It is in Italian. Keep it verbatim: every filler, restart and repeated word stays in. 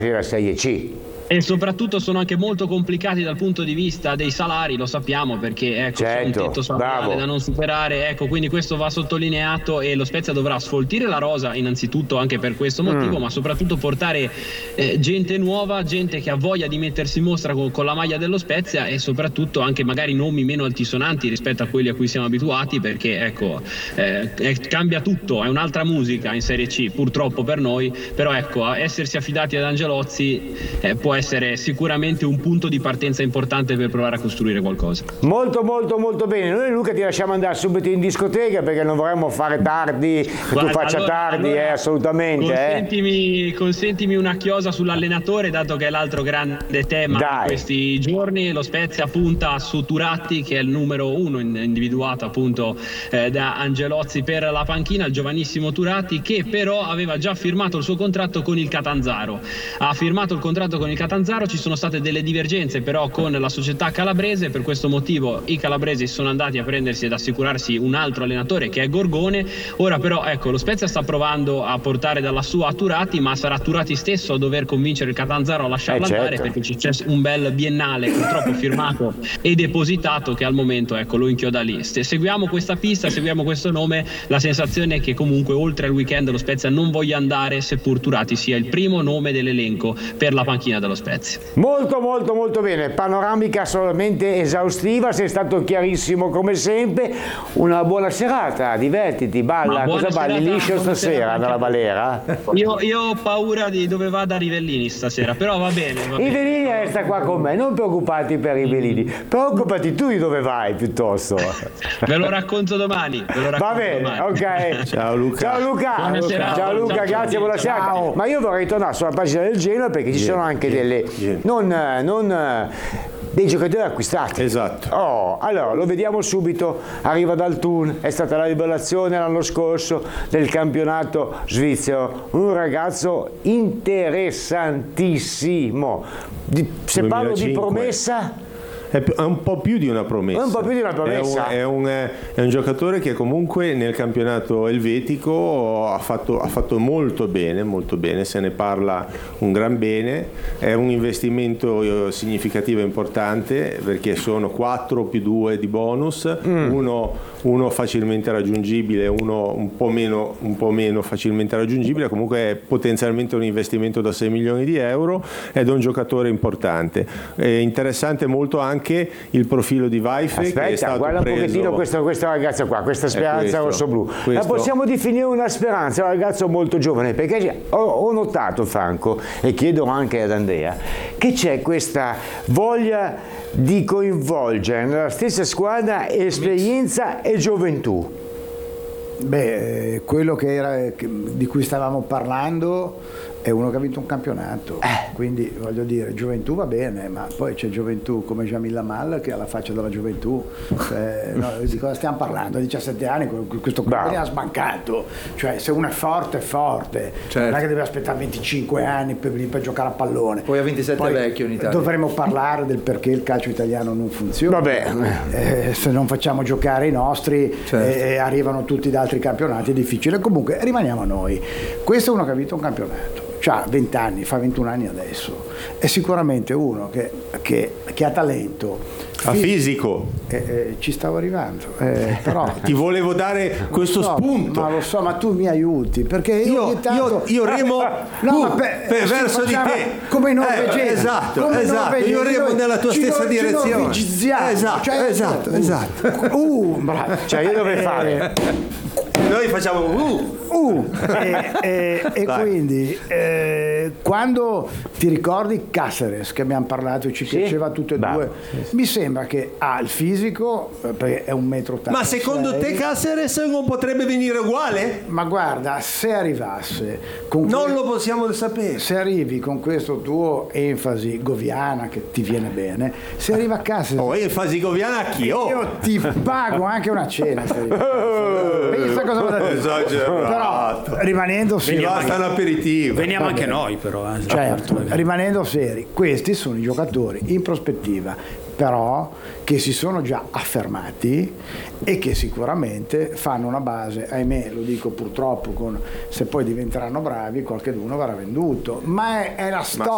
della Serie C. E soprattutto sono anche molto complicati dal punto di vista dei salari, lo sappiamo, perché ecco, certo, c'è un tetto salariale da non superare, ecco, quindi questo va sottolineato e lo Spezia dovrà sfoltire la rosa innanzitutto anche per questo motivo, mm. ma soprattutto portare eh, gente nuova, gente che ha voglia di mettersi in mostra con, con la maglia dello Spezia e soprattutto anche magari nomi meno altisonanti rispetto a quelli a cui siamo abituati, perché ecco eh, eh, cambia tutto, è un'altra musica in Serie C purtroppo per noi, però ecco, essersi affidati ad Angelozzi eh, può essere sicuramente un punto di partenza importante per provare a costruire qualcosa. Molto molto molto bene. Noi, Luca, ti lasciamo andare subito in discoteca perché non vorremmo fare tardi, che Guarda, tu faccia allora, tardi allora, eh, assolutamente consentimi, eh. consentimi una chiosa sull'allenatore, dato che è l'altro grande tema Dai. di questi giorni. Lo Spezia punta su Turatti, che è il numero uno individuato appunto eh, da Angelozzi per la panchina, il giovanissimo Turatti, che però aveva già firmato il suo contratto con il Catanzaro. Ha firmato il contratto con il Catanzaro, ci sono state delle divergenze però con la società calabrese, per questo motivo i calabresi sono andati a prendersi ed assicurarsi un altro allenatore che è Gorgone. Ora però ecco, lo Spezia sta provando a portare dalla sua a Turatti, ma sarà Turatti stesso a dover convincere il Catanzaro a lasciarlo eh, andare, certo. perché c'è un bel biennale purtroppo firmato e depositato che al momento ecco lo inchioda lì. Se seguiamo questa pista, seguiamo questo nome, la sensazione è che comunque oltre al weekend lo Spezia non voglia andare, seppur Turatti sia il primo nome dell'elenco per la panchina dello Spezia. Molto molto molto bene, panoramica assolutamente esaustiva, sei stato chiarissimo come sempre. Una buona serata, divertiti, balla. Cosa balli liscio stasera dalla Valera? Io, io ho paura di dove vada Rivellini stasera, però va bene, va bene. Rivellini resta qua con me, non preoccupati per Rivellini, preoccupati tu di dove vai piuttosto. Ve lo racconto domani, ve lo racconto va bene, domani. ok. Ciao Luca. Ciao Luca. Buonasera. Ciao Luca, ciao, grazie, ciao, buona serata. Ma io vorrei tornare sulla pagina del Genoa perché ci yeah, sono anche yeah, delle yeah. non, non dei giocatori acquistati. Esatto. Oh, allora lo vediamo subito. Arriva dal Thun, è stata la rivelazione l'anno scorso del campionato svizzero. Un ragazzo interessantissimo. Di, se parlo di promessa, è un po' più di una promessa. Un po' più di una promessa. È un, è un, è un giocatore che comunque nel campionato elvetico ha fatto, ha fatto molto bene, molto bene, se ne parla un gran bene. È un investimento significativo e importante perché sono quattro più due di bonus, mm. uno, uno facilmente raggiungibile, uno un po' meno, un po' meno facilmente raggiungibile. Comunque è potenzialmente un investimento da sei milioni di euro ed è un giocatore importante. È interessante molto anche anche il profilo di Vaife. Aspetta, che è stato guarda preso... un pochettino questo, questa ragazza qua, questa speranza rossoblu. Questo... La possiamo definire una speranza, un ragazzo molto giovane, perché ho, ho notato, Franco, e chiedo anche ad Andrea, che c'è questa voglia di coinvolgere nella stessa squadra esperienza e gioventù. Beh, quello che era, che, di cui stavamo parlando è uno che ha vinto un campionato, eh. quindi voglio dire, gioventù va bene, ma poi c'è gioventù come Jamil Lamal che ha la faccia della gioventù, cioè, no, di cosa stiamo parlando? A diciassette anni questo qui ha sbancato, cioè se uno è forte è forte, certo. Non è che deve aspettare venticinque anni per, per giocare a pallone. Poi a ventisette poi è vecchio in Italia. Dovremmo parlare del perché il calcio italiano non funziona. Vabbè. Eh, se non facciamo giocare i nostri, certo. eh, arrivano tutti da altri campionati, è difficile. Comunque rimaniamo a noi. Questo è uno che ha vinto un campionato. Ha venti anni, fa ventuno anni adesso, è sicuramente uno che, che, che ha talento, ha fisico, eh, eh, ci stavo arrivando, eh, però ti volevo dare questo so, spunto, ma lo so, ma tu mi aiuti perché io io, tanto, io, io remo no, uh, ma per, per, verso di te come i norvegesi, eh, esatto, come esatto, io remo nella tua ci stessa no, direzione, ci esatto, cioè, esatto, uh, esatto. Uh, bravo. Cioè io dovrei fare. Noi facciamo uh, uh e, e, e quindi eh, quando ti ricordi Cáceres che abbiamo parlato e ci sì? piaceva tutte e Bravo. due, sì, sì. mi sembra che ha il fisico perché è un metro ottantasei. Ma secondo te Cáceres non potrebbe venire uguale? Ma guarda, se arrivasse con non que- lo possiamo sapere. Se arrivi con questo tuo enfasi goviana che ti viene bene, se arriva a Cáceres, oh, enfasi goviana a chi? Oh. Io ti pago anche una cena. Questa cosa però rimanendo seri, basta un aperitivo. Veniamo anche noi però eh. Certo, rimanendo seri, questi sono i giocatori in prospettiva però che si sono già affermati e che sicuramente fanno una base, ahimè lo dico purtroppo, con, se poi diventeranno bravi qualcheduno verrà venduto, ma è, è la storia.